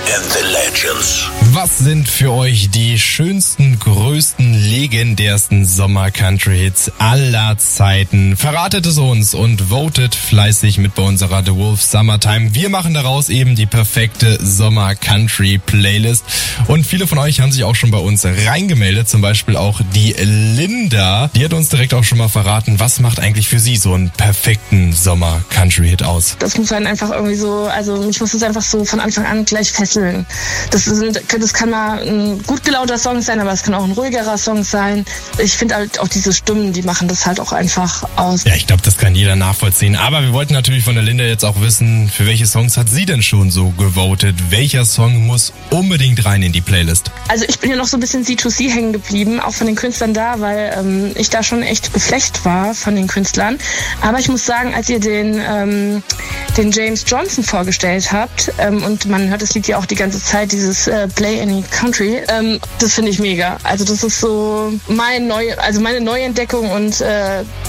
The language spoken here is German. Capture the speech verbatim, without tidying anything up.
and the Legends. Was sind für euch die schönsten, größten, legendärsten Sommer-Country-Hits aller Zeiten? Verratet es uns und votet fleißig mit bei unserer The Wolf Summertime. Wir machen daraus eben die perfekte Sommer-Country-Playlist. Und viele von euch haben sich auch schon bei uns reingemeldet, zum Beispiel auch die Linda. Die hat uns direkt auch schon mal verraten, was macht eigentlich für sie so einen perfekten Sommer-Country-Hit aus? Das muss dann einfach irgendwie so, also mich muss es einfach so von Anfang an gleich fesseln. Das, sind, das kann mal ein gut gelaunter Song sein, aber es kann auch ein ruhigerer Song sein. Ich finde halt auch diese Stimmen, die machen das halt auch einfach aus. Ja, ich glaube, das kann jeder nachvollziehen. Aber wir wollten natürlich von der Linda jetzt auch wissen, für welche Songs hat sie denn schon so gewotet? Welcher Song muss unbedingt rein in die Playlist? Also ich bin ja noch so ein bisschen C zwei C hängen geblieben, auch von den Künstlern da, weil ähm, ich da schon echt geflecht war von den Künstlern. Aber ich muss sagen, als ihr den, ähm, den James Johnson vorgestellt habt, ähm, und man hört das Lied ja auch die ganze Zeit, dieses äh, Play Any Country, ähm, das finde ich mega. Also das ist so mein neu, also meine Neuentdeckung und äh,